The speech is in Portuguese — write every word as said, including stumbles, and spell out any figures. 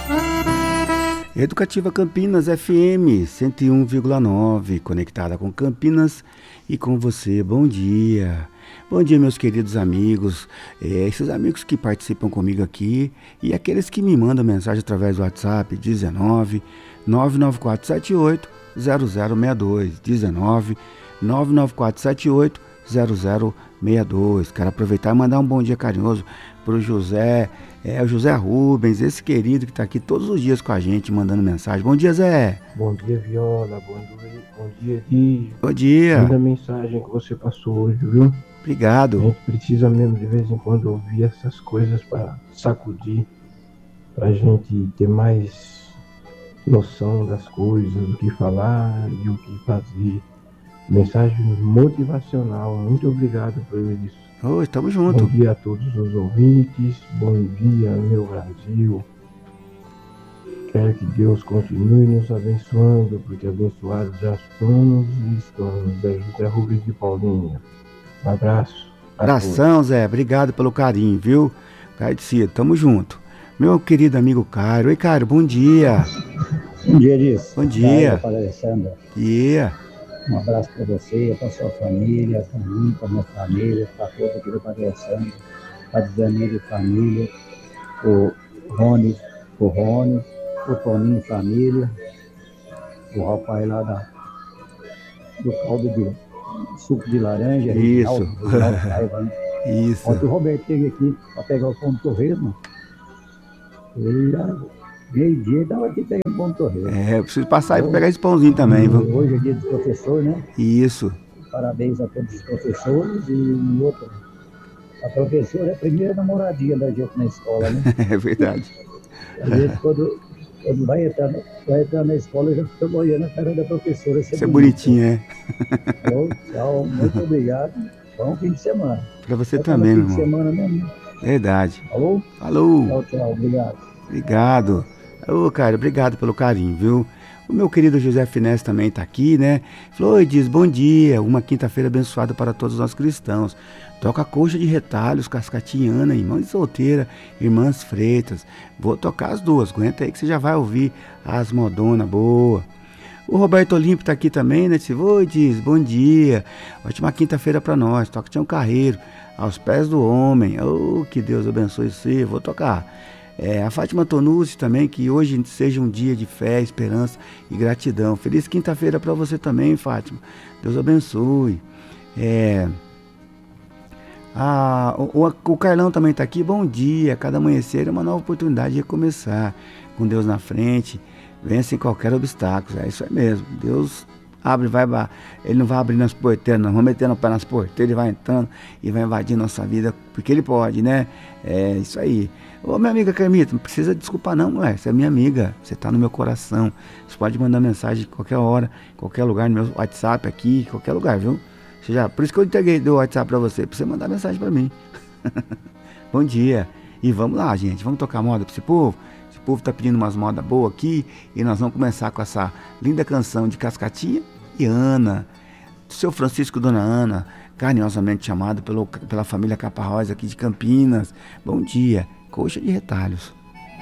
Educativa Campinas F M cento e um vírgula nove, conectada com Campinas e com você. Bom dia. Bom dia, meus queridos amigos, é, esses amigos que participam comigo aqui e aqueles que me mandam mensagem através do WhatsApp dezenove, nove nove quatro sete oito, zero zero seis dois, dezenove, nove nove quatro sete oito, zero zero seis dois. Quero aproveitar e mandar um bom dia carinhoso para o José, é, o José Rubens, esse querido que está aqui todos os dias com a gente, mandando mensagem. Bom dia, Zé. Bom dia, Viola. Bom dia, bom dia, Di. Bom dia. Linda mensagem que você passou hoje, viu? Obrigado. A gente precisa mesmo de vez em quando ouvir essas coisas para sacudir, para a gente ter mais noção das coisas, do que falar e o que fazer. Mensagem motivacional. Muito obrigado por isso. Oh, estamos juntos. Bom dia a todos os ouvintes. Bom dia, meu Brasil. Quero que Deus continue nos abençoando, porque abençoados já somos e estamos. É José Rubens de Paulinha. Um abraço. Abração, Zé. Obrigado pelo carinho, viu? Caio, tamo junto. Meu querido amigo Cairo. Oi, Cairo, bom dia. Bom dia, Diz. Bom dia. Para Alessandra. Dia. Um abraço para você, para sua família, para mim, para minha família, para toda a querida Padre Alessandra, para Daniela e família, o Rony, o Rony, o Toninho e família, o rapaz lá da, do caldo de suco de laranja. Isso. Reginaldo, Raiva, né? Isso. Ontem o Roberto esteve aqui para pegar o pão de torresmo. Ele já, meio-dia, ele estava aqui pegando pão de torresmo. É, eu preciso passar aí para pegar esse pãozinho também, viu? Hoje é dia do professor, né? Isso. Parabéns a todos os professores e outro. A professora é a primeira namoradinha da gente na escola, né? É verdade. A gente, quando, quando vai, entrar, vai entrar na escola, já fica olhando a cara da professora. Isso é bonitinho, é? Então, tchau, muito obrigado. Bom fim de semana. Pra você Até também, meu irmão. Fim de semana mesmo. Verdade. Falou? Falou. Tchau, tchau. Obrigado. Obrigado. Ô, cara, obrigado pelo carinho, viu? O meu querido José Finés também tá aqui, né? Falou, diz, bom dia, uma quinta-feira abençoada para todos nós cristãos. Toca coxa de retalhos, cascatiana, irmã de solteira, irmãs Freitas. Vou tocar as duas, aguenta aí que você já vai ouvir as modona boa. O Roberto Olímpio tá aqui também, né? Disse, oi, diz, bom dia. Ótima quinta-feira para nós. Toca Tião Carreiro, aos pés do homem. Oh, que Deus abençoe você. Vou tocar. É, a Fátima Tonucci também, que hoje seja um dia de fé, esperança e gratidão. Feliz quinta-feira para você também, Fátima. Deus abençoe. É, a, o, o Carlão também está aqui. Bom dia. Cada amanhecer é uma nova oportunidade de recomeçar. Com Deus na frente, vence em qualquer obstáculo. É isso aí mesmo. Deus abre, vai, ele não vai abrindo as porteiras, não. Vamos metendo o pé nas porteiras, ele vai entrando e vai invadindo nossa vida, porque ele pode, né? É isso aí. Ô, minha amiga Carmita, não precisa desculpar não, mulher. Você é minha amiga, você tá no meu coração. Você pode mandar mensagem qualquer hora, qualquer lugar, no meu WhatsApp aqui, qualquer lugar, viu? Você já, por isso que eu entreguei o WhatsApp pra você, pra você mandar mensagem pra mim. Bom dia. E vamos lá, gente, vamos tocar moda pra esse povo? Esse povo tá pedindo umas modas boas aqui e nós vamos começar com essa linda canção de Cascatinha e Ana, do seu Francisco e Dona Ana, carinhosamente chamado pelo, pela família Caparrós aqui de Campinas. Bom dia. Coxa de retalhos.